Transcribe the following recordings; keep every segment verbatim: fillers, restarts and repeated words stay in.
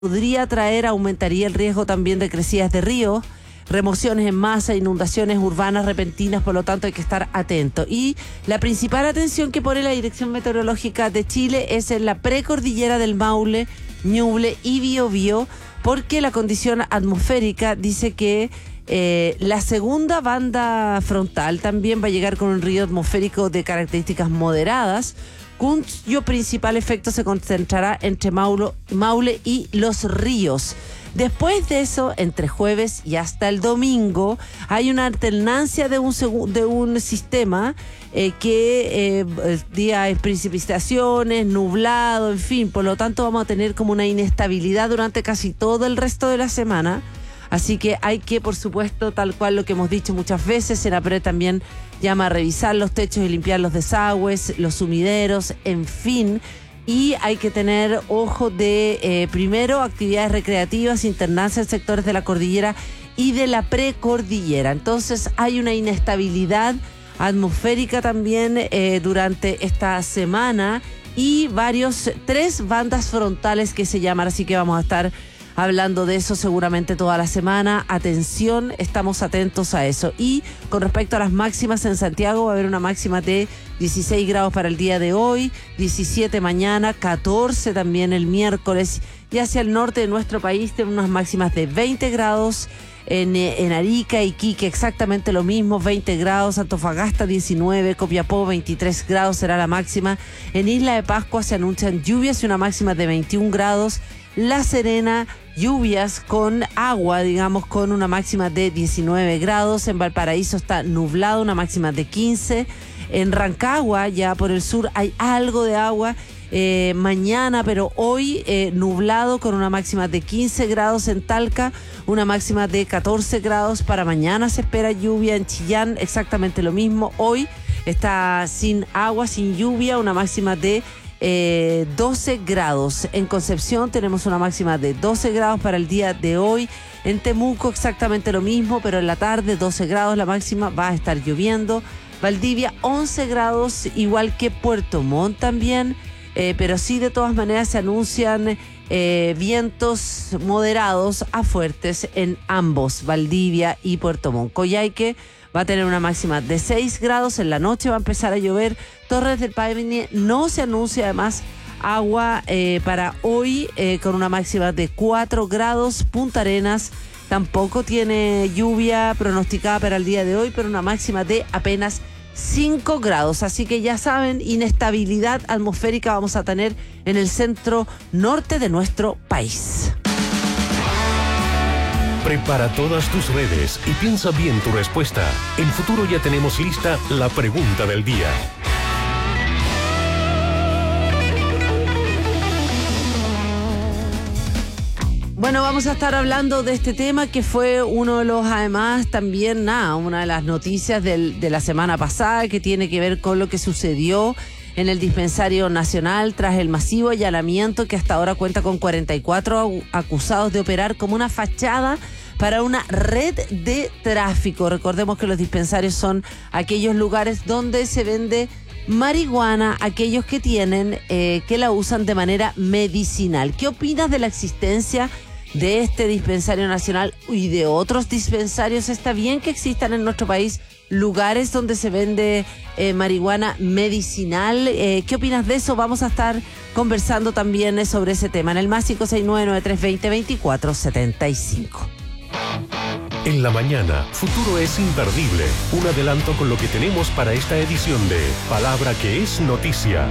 podría traer, aumentaría el riesgo también de crecidas de ríos, remociones en masa, inundaciones urbanas repentinas, por lo tanto hay que estar atento. Y la principal atención que pone la Dirección Meteorológica de Chile es en la precordillera del Maule, Ñuble y Biobío, porque la condición atmosférica dice que eh, la segunda banda frontal también va a llegar con un río atmosférico de características moderadas, cuyo principal efecto se concentrará entre Maulo, Maule y Los Ríos. Después de eso, entre jueves y hasta el domingo, hay una alternancia de un, de un sistema eh, que eh, día es precipitaciones, nublado, en fin. Por lo tanto, vamos a tener como una inestabilidad durante casi todo el resto de la semana. Así que hay que, por supuesto, tal cual lo que hemos dicho muchas veces, Senapred también llama a revisar los techos y limpiar los desagües, los sumideros, en fin. Y hay que tener ojo de, eh, primero, actividades recreativas, internarse en sectores de la cordillera y de la precordillera. Entonces hay una inestabilidad atmosférica también eh, durante esta semana y varios, tres bandas frontales que se llaman, así que vamos a estar hablando de eso seguramente toda la semana. Atención, estamos atentos a eso. Y con respecto a las máximas en Santiago, va a haber una máxima de dieciséis grados para el día de hoy, diecisiete mañana, catorce también el miércoles. Y hacia el norte de nuestro país tenemos unas máximas de veinte grados. En, en Arica, Iquique, exactamente lo mismo, veinte grados, Antofagasta diecinueve, Copiapó veintitrés grados será la máxima. En Isla de Pascua se anuncian lluvias y una máxima de veintiún grados. La Serena, lluvias con agua, digamos, con una máxima de diecinueve grados. En Valparaíso está nublado, una máxima de quince. En Rancagua, ya por el sur, hay algo de agua eh, mañana, pero hoy eh, nublado con una máxima de quince grados. En Talca, una máxima de catorce grados. Para mañana se espera lluvia. En Chillán, exactamente lo mismo. Hoy está sin agua, sin lluvia, una máxima de Eh, doce grados. En Concepción tenemos una máxima de doce grados para el día de hoy. En Temuco exactamente lo mismo, pero en la tarde doce grados la máxima, va a estar lloviendo. Valdivia once grados, igual que Puerto Montt también, eh, pero sí de todas maneras se anuncian eh, vientos moderados a fuertes en ambos, Valdivia y Puerto Montt. Coyhaique va a tener una máxima de seis grados, en la noche va a empezar a llover. Torres del Paine no se anuncia además agua eh, para hoy eh, con una máxima de cuatro grados. Punta Arenas tampoco tiene lluvia pronosticada para el día de hoy, pero una máxima de apenas cinco grados. Así que ya saben, inestabilidad atmosférica vamos a tener en el centro norte de nuestro país. Prepara todas tus redes y piensa bien tu respuesta. En Futuro ya tenemos lista la pregunta del día. Bueno, vamos a estar hablando de este tema que fue uno de los, además, también, nada, una de las noticias del, de la semana pasada, que tiene que ver con lo que sucedió en el Dispensario Nacional tras el masivo allanamiento que hasta ahora cuenta con cuarenta y cuatro acusados de operar como una fachada para una red de tráfico. Recordemos que los dispensarios son aquellos lugares donde se vende marihuana, aquellos que tienen, eh, que la usan de manera medicinal. ¿Qué opinas de la existencia de este Dispensario Nacional y de otros dispensarios? ¿Está bien que existan en nuestro país lugares donde se vende eh, marihuana medicinal? Eh, ¿Qué opinas de eso? Vamos a estar conversando también sobre ese tema en el más cinco seis nueve, nueve tres dos cero, veinticuatro setenta y cinco. En la mañana, Futuro es imperdible. Un adelanto con lo que tenemos para esta edición de Palabra que es Noticia.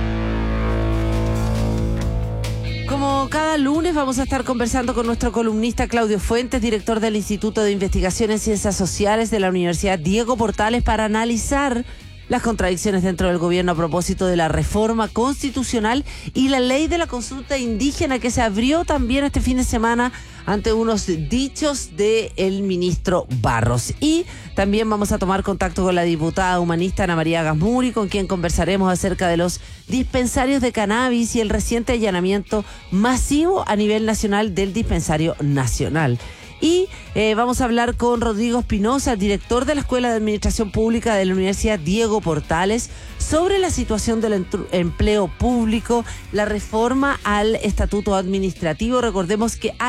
Como cada lunes vamos a estar conversando con nuestro columnista Claudio Fuentes, director del Instituto de Investigación en Ciencias Sociales de la Universidad Diego Portales, para analizar las contradicciones dentro del gobierno a propósito de la reforma constitucional y la ley de la consulta indígena que se abrió también este fin de semana ante unos dichos del ministro Barros. Y también vamos a tomar contacto con la diputada humanista Ana María Gasmuri, con quien conversaremos acerca de los dispensarios de cannabis y el reciente allanamiento masivo a nivel nacional del Dispensario Nacional. Y eh, vamos a hablar con Rodrigo Espinosa, director de la Escuela de Administración Pública de la Universidad Diego Portales, sobre la situación del empleo público, la reforma al estatuto administrativo. Recordemos que